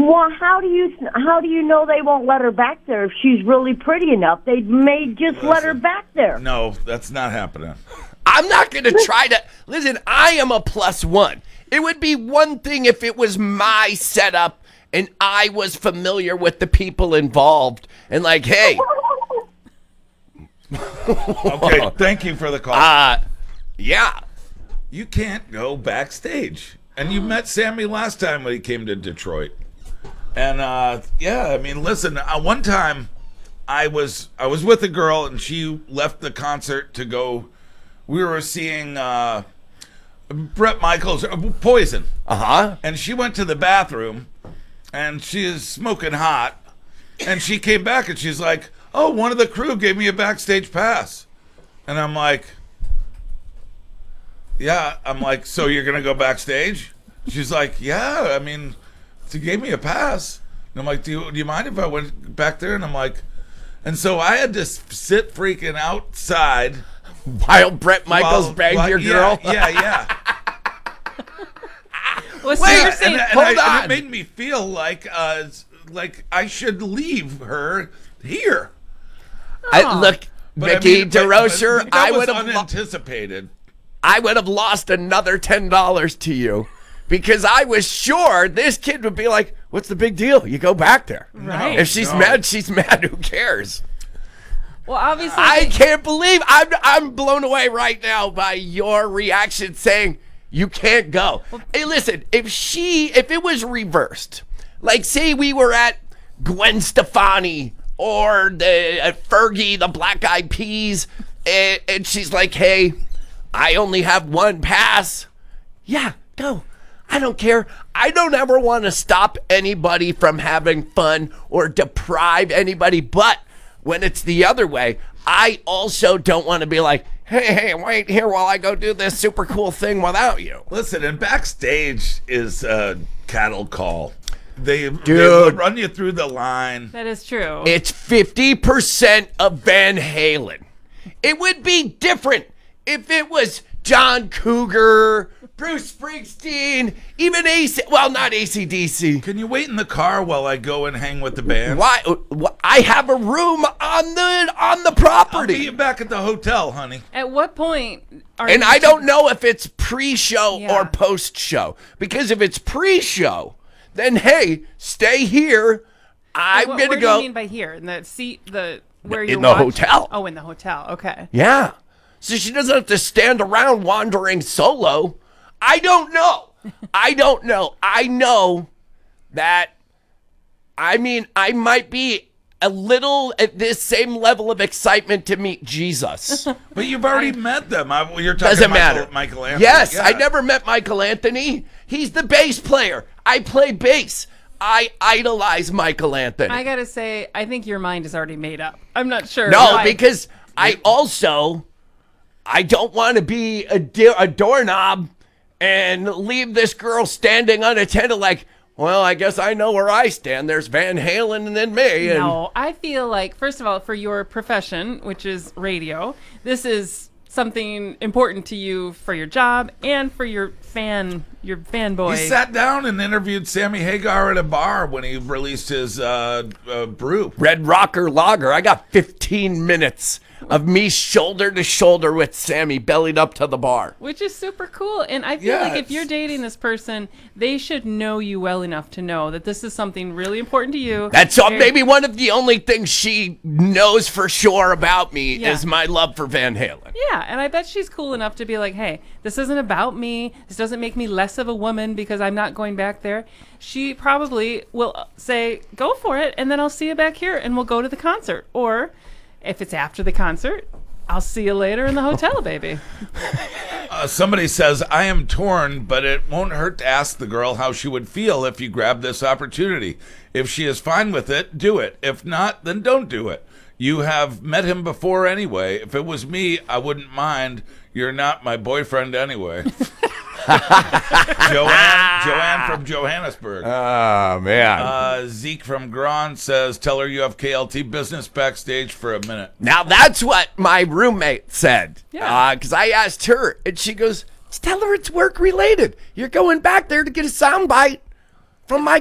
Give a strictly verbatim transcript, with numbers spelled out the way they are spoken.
Well, how do you how do you know they won't let her back there if she's really pretty enough? They may just Listen, let her back there. No, that's not happening. I'm not going to try to... Listen, I am a plus one. It would be one thing if it was my setup and I was familiar with the people involved and like, hey... Okay, thank you for the call. Uh, yeah. You can't go backstage. And you met Sammy last time when he came to Detroit. And, uh, yeah, I mean, listen, uh, one time I was I was with a girl and she left the concert to go... We were seeing uh, Bret Michaels, uh, Poison. Uh-huh. And she went to the bathroom, and she is smoking hot. And she came back, and she's like, oh, one of the crew gave me a backstage pass. And I'm like, yeah. I'm like, so you're going to go backstage? She's like, yeah, I mean, she gave me a pass. And I'm like, do you, do you mind if I went back there? And I'm like, and so I had to sit freaking outside... While Bret Michaels While, banged while, your girl? Yeah, yeah. yeah. Well, Wait, seriously, and, and hold I, on. And it made me feel like uh, like I should leave her here. I, look, But I Mickey mean, but- DeRocher, but that I was would have lo- unanticipated. I would have lost another ten dollars to you because I was sure this kid would be like, what's the big deal? You go back there. Right. If she's No. mad, she's mad. Who cares? well, obviously, I can't believe I'm I'm blown away right now by your reaction saying you can't go. Hey, listen, if she if it was reversed, like say we were at Gwen Stefani or the uh, Fergie, the Black Eyed Peas, and, and she's like, hey, I only have one pass. Yeah, go. I don't care. I don't ever want to stop anybody from having fun or deprive anybody, but when it's the other way, I also don't want to be like, hey, hey, wait here while I go do this super cool thing without you. Listen, and backstage is a cattle call. They, they Dude. run you through the line. that is true. It's fifty percent of Van Halen. It would be different if it was John Cougar, Bruce Springsteen, even A C, well, not A C D C. Can you wait in the car while I go and hang with the band? Why? wh- I have a room on the on the I'll meet property. you back at the hotel, honey. At what point are And you I don't know if it's pre-show Yeah. or post-show. Because if it's pre-show, then hey, stay here. I'm What, gonna where go. do you mean by here? In the seat, the where In you the hotel. Oh, in the hotel. Okay. Yeah. So she doesn't have to stand around wandering solo. I don't know. I don't know. I know that, I mean, I might be a little at this same level of excitement to meet Jesus. But you've already met them. I, you're talking Doesn't Michael, matter. Michael Anthony. Yes, Yeah. I never met Michael Anthony. He's the bass player. I play bass. I idolize Michael Anthony. I gotta say, I think your mind is already made up. I'm not sure. No, why. because I also, I don't want to be a, di- a doorknob and leave this girl standing unattended like, well, I guess I know where I stand. There's Van Halen and then me. And No, I feel like, first of all, for your profession, which is radio, this is something important to you for your job and for your fan, your fanboy. He sat down and interviewed Sammy Hagar at a bar when he released his uh, uh, brew. Red Rocker Lager. I got fifteen minutes of me shoulder to shoulder with Sammy, bellied up to the bar. Which is super cool. And I feel like if Yes. you're dating this person, they should know you well enough to know that this is something really important to you. That's all, You're- maybe one of the only things she knows for sure about me Yeah. is my love for Van Halen. Yeah, and I bet she's cool enough to be like, hey, this isn't about me. This doesn't make me less of a woman because I'm not going back there. She probably will say, go for it, and then I'll see you back here, and we'll go to the concert. Or if it's after the concert, I'll see you later in the hotel, baby. Uh, somebody says, I am torn, but it won't hurt to ask the girl how she would feel if you grab this opportunity. If she is fine with it, do it. If not, then don't do it. You have met him before anyway. If it was me, I wouldn't mind. You're not my boyfriend anyway. Joanne, Joanne from Johannesburg. Oh, man. Uh, Zeke from Grand says, tell her you have K L T business backstage for a minute. Now that's what my roommate said. Yeah. Because I asked her, and she goes, tell her it's work related. You're going back there to get a soundbite from my